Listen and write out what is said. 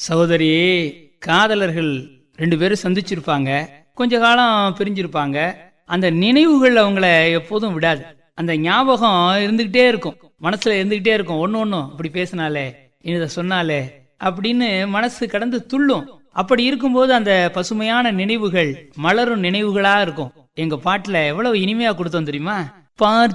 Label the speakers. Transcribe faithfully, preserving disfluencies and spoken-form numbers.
Speaker 1: சகோதரி, காதலர்கள் ரெண்டு பேரும் சந்திச்சிருப்பாங்க, கொஞ்ச காலம் பிரிஞ்சிருப்பாங்க. அந்த நினைவுகள் அவங்கள எப்போதும் விடாது. அந்த ஞாபகம் இருந்துகிட்டே இருக்கும், மனசுல இருந்துகிட்டே இருக்கும். ஒன்னு ஒன்னும் இப்படி பேசினாலே, இதை சொன்னாலே அப்படின்னு மனசு கடந்து துள்ளும். அப்படி இருக்கும்போது அந்த பசுமையான நினைவுகள் மலரும் நினைவுகளா இருக்கும். எங்க பாட்டுல எவ்வளவு இனிமையா கொடுத்தோம் தெரியுமா? பார்